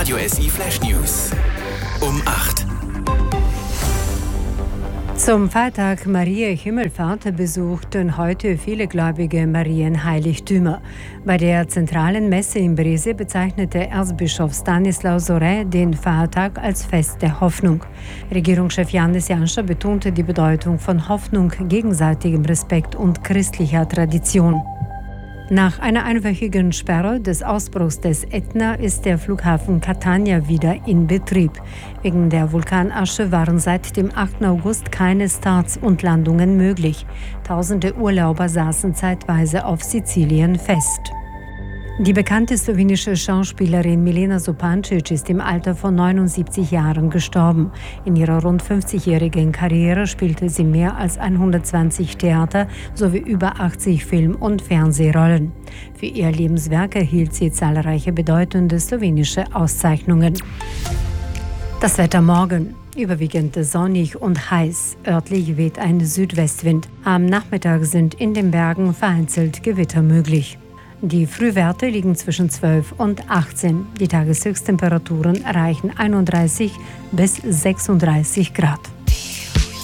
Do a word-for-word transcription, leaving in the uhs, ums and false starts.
Radio S I Flash News. Um acht. Zum Feiertag Mariä Himmelfahrt besuchten heute viele Gläubige Marienheiligtümer. Bei der zentralen Messe in Breze bezeichnete Erzbischof Stanislaus Sorä den Feiertag als Fest der Hoffnung. Regierungschef Janez Janša betonte die Bedeutung von Hoffnung, gegenseitigem Respekt und christlicher Tradition. Nach einer einwöchigen Sperre des Ausbruchs des Ätna ist der Flughafen Catania wieder in Betrieb. Wegen der Vulkanasche waren seit dem achten August keine Starts und Landungen möglich. Tausende Urlauber saßen zeitweise auf Sizilien fest. Die bekannte slowenische Schauspielerin Milena Zupančič ist im Alter von neunundsiebzig Jahren gestorben. In ihrer rund fünfzigjährigen Karriere spielte sie mehr als hundertzwanzig Theater- sowie über achtzig Film- und Fernsehrollen. Für ihr Lebenswerk erhielt sie zahlreiche bedeutende slowenische Auszeichnungen. Das Wetter morgen. Überwiegend sonnig und heiß. Örtlich weht ein Südwestwind. Am Nachmittag sind in den Bergen vereinzelt Gewitter möglich. Die Frühwerte liegen zwischen zwölf und achtzehn. Die Tageshöchsttemperaturen erreichen einunddreißig bis sechsunddreißig Grad.